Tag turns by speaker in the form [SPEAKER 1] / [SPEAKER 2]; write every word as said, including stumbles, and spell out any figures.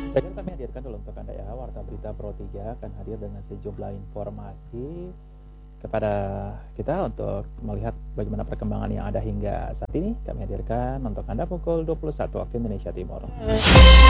[SPEAKER 1] Dan kami hadirkan dulu untuk Anda ya, Warta Berita Pro tiga akan hadir dengan sejumlah informasi kepada kita untuk melihat bagaimana perkembangan yang ada hingga saat ini. Kami hadirkan untuk Anda pukul dua puluh satu waktu Indonesia Timur.